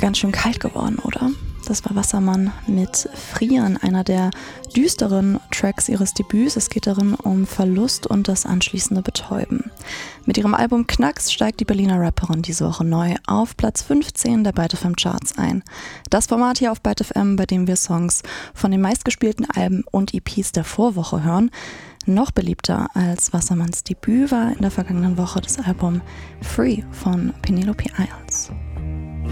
ganz schön kalt geworden, oder? Das war Wassermann mit Frieren, einer der düsteren Tracks ihres Debüts. Es geht darin um Verlust und das anschließende Betäuben. Mit ihrem Album Knacks steigt die Berliner Rapperin diese Woche neu auf Platz 15 der Byte FM Charts ein. Das Format hier auf Byte FM, bei dem wir Songs von den meistgespielten Alben und EPs der Vorwoche hören. Noch beliebter als Wassermanns Debüt war in der vergangenen Woche das Album Free von Penelope Isles.